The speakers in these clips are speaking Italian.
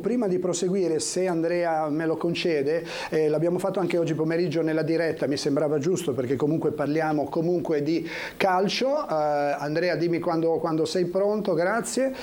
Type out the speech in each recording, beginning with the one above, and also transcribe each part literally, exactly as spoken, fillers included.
prima di proseguire, se Andrea me lo concede, eh, l'abbiamo fatto anche oggi pomeriggio nella diretta, mi sembrava giusto perché comunque parliamo comunque di calcio. Eh, Andrea, dimmi quando, quando sei pronto, grazie.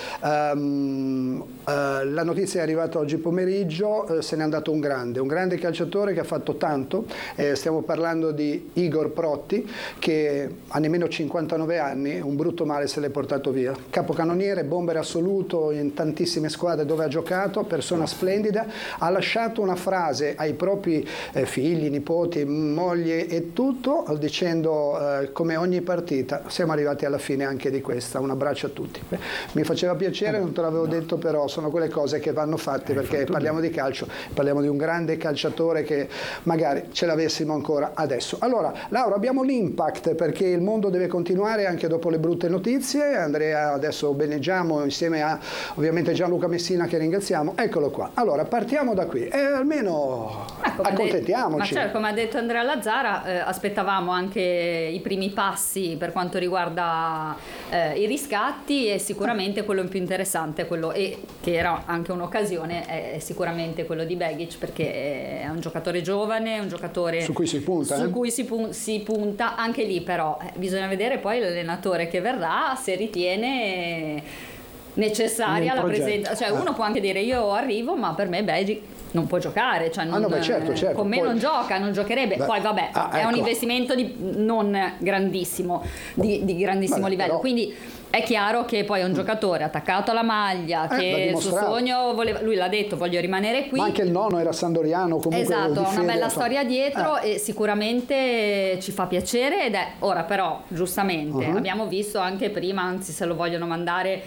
Um, uh, la notizia è arrivata oggi pomeriggio, uh, se n'è andato un grande, un grande calciatore che ha fatto tanto, eh, stiamo parlando di Igor Protti, che ha nemmeno cinquantanove anni, un brutto male se l'è portato via. Capocannoniere, bomber assoluto in tantissime squadre dove ha giocato, persona splendida, ha lasciato una frase ai propri eh, figli, nipoti, moglie e tutto, dicendo eh, come ogni partita siamo arrivati alla fine anche di questa. Un abbraccio a tutti. Beh, mi faceva piacere, non te l'avevo no. detto, però sono quelle cose che vanno fatte, perché parliamo di calcio, parliamo di un grande calciatore che magari ce l'avessimo ancora adesso. Allora, Laura, abbiamo l'Impact, perché il mondo deve continuare anche dopo le brutte notizie. Andrea, adesso beneggiamo insieme a ovviamente Gianluca Messina, che ringraziamo. Eccolo qua. Allora, partiamo da qui e almeno ecco, accontentiamoci. Ma certo, come ha detto Andrea Lazzara, eh, aspettavamo anche i primi passi per quanto riguarda eh, i riscatti, e sicuramente quello più interessante, quello e che era anche un'occasione, è sicuramente quello di Begic, perché è un giocatore giovane, è un giocatore su cui si punta, su eh? cui si, pun- si punta anche lì, però eh, bisogna vedere poi l'allenatore che verrà se ritiene necessaria la presenza, cioè uno può anche dire io arrivo, ma per me Begic non può giocare, cioè non, ah no, beh, certo, certo. con me Poi, non gioca, non giocherebbe. Beh, poi vabbè, ah, è ecco. un investimento di non grandissimo, di, di grandissimo Vabbè, livello, però... quindi è chiaro che poi è un giocatore attaccato alla maglia, eh, che il suo sogno voleva, lui l'ha detto, voglio rimanere qui. Ma anche il nonno era sandoriano, comunque. Esatto, ha una bella fa... storia dietro eh. e sicuramente ci fa piacere, ed è ora però giustamente uh-huh. abbiamo visto anche prima, anzi se lo vogliono mandare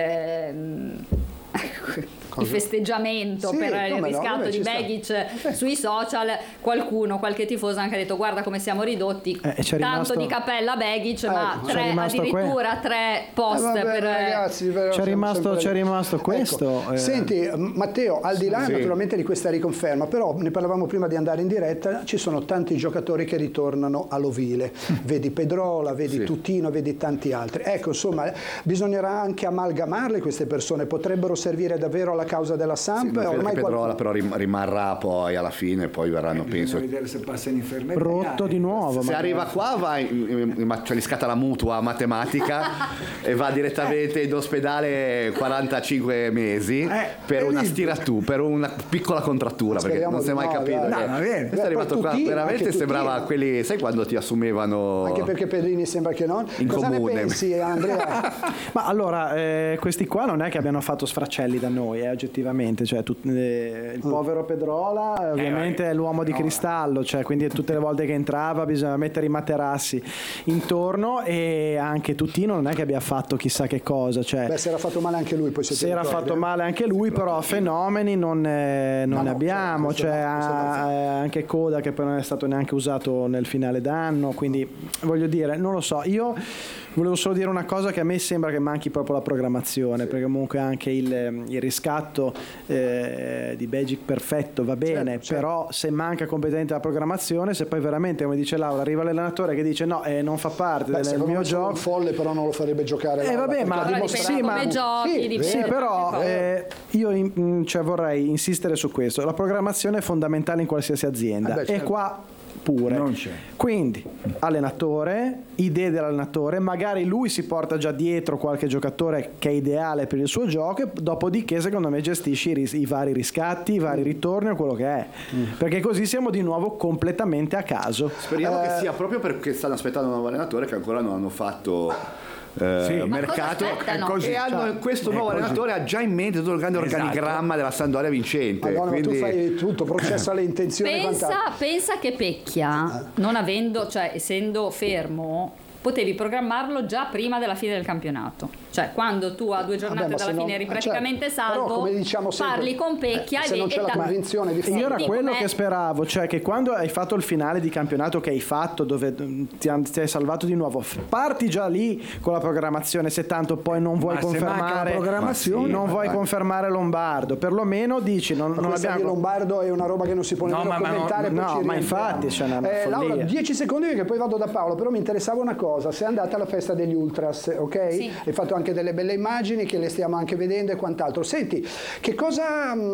ehm, il festeggiamento sì, per il riscatto no, di Begic eh. sui social, qualcuno, qualche tifoso anche ha detto guarda come siamo ridotti, eh, tanto rimasto... di cappella Begic, eh, ma tre, addirittura que... tre post eh, vabbè, per ragazzi, però c'è rimasto, sempre... c'è rimasto questo ecco. eh. Senti Matteo, al di là sì. naturalmente di questa riconferma, però ne parlavamo prima di andare in diretta, ci sono tanti giocatori che ritornano all'ovile, vedi Pedrola, vedi sì. Tutino, vedi tanti altri, ecco insomma bisognerà anche amalgamarle queste persone, potrebbero servire davvero alla causa della Samp. Sì, ormai Pedrola qualcuno... però rimarrà poi alla fine, poi verranno eh, penso vedere se passa in infermeria rotto di nuovo, se arriva qua va in, in, in, cioè gli scatta la mutua matematica e va direttamente in ospedale quarantacinque mesi eh, per una stiratura, per una piccola contrattura. Speriamo, perché non si è mai no, capito no, no, che è arrivato qua veramente sembrava quelli, sai quando ti assumevano anche perché Pedrini sembra che non in cosa comune. Ne pensi Andrea? Ma allora eh, questi qua non è che abbiano fatto sfracelli da noi eh, oggettivamente, cioè tut, eh, il povero Pedrola ovviamente eh, è l'uomo di no, cristallo, cioè quindi tutte le volte che entrava bisogna mettere i materassi intorno, e anche Tutino non è che abbia fatto chissà che cosa, cioè beh si era fatto male anche lui, poi si era fatto male anche lui, però fenomeni non, eh, non no, ne abbiamo, cioè, cioè ha, anche Coda che poi non è stato neanche usato nel finale d'anno, quindi voglio dire, non lo so, io volevo solo dire una cosa, che a me sembra che manchi proprio la programmazione, sì. perché comunque anche il, il riscatto eh, di Begic perfetto va bene, certo, però certo. se manca completamente la programmazione, se poi veramente come dice Laura arriva l'allenatore che dice no, eh, non fa parte Beh, del mio gioco, un folle però non lo farebbe giocare eh, vabbè, ma sì, ma come giochi, sì, sì però eh, io in, cioè, vorrei insistere su questo, la programmazione è fondamentale in qualsiasi azienda, eh beh, certo. e qua pure. Non c'è. Quindi allenatore, idee dell'allenatore, magari lui si porta già dietro qualche giocatore che è ideale per il suo gioco, e dopodiché secondo me gestisci i, ris- i vari riscatti, i vari ritorni o quello che è, mm. perché così siamo di nuovo completamente a caso. Speriamo eh, che sia proprio perché stanno aspettando un nuovo allenatore che ancora non hanno fatto Eh, sì. mercato così, e hanno cioè, questo nuovo allenatore ha già in mente tutto il grande esatto. organigramma della Sampdoria vincente. Madonna, quindi... tu fai tutto, processo alle intenzioni. Pensa, pensa che Pecchia, non avendo, cioè essendo fermo, potevi programmarlo già prima della fine del campionato, cioè quando tu a due giornate Vabbè, dalla fine non, eri praticamente certo, salvo, però, come diciamo sempre, parli con Pecchia eh, e se non c'è la convinzione di farlo. Io era quello com'è... che speravo, cioè che quando hai fatto il finale di campionato che hai fatto, dove ti hai salvato di nuovo, parti già lì con la programmazione, se tanto poi non vuoi Ma confermare la programmazione, sì, non ma vuoi vai. confermare Lombardo, perlomeno dici non, non abbiamo Lombardo è una roba che non si può no, nemmeno ma, commentare, ma no, no ma infatti c'è una eh, follia. Laura, dieci secondi che poi vado da Paolo, però mi interessava una cosa, sei andata alla festa degli Ultras, ok? Sì. Hai fatto anche delle belle immagini che le stiamo anche vedendo e quant'altro. Senti, che cosa